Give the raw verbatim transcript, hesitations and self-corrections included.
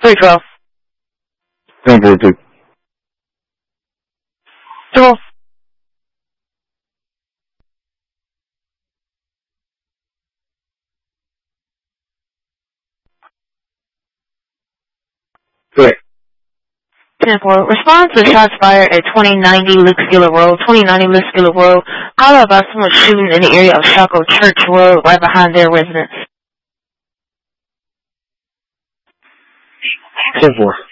three twelve. ten forty-two. twelve. Correct. ten four. Respond to shots fired at twenty ninety Lickskiller Road. twenty ninety Lickskiller Road. Call about someone shooting in the area of Shaco Church Road, right behind their residence. ten four.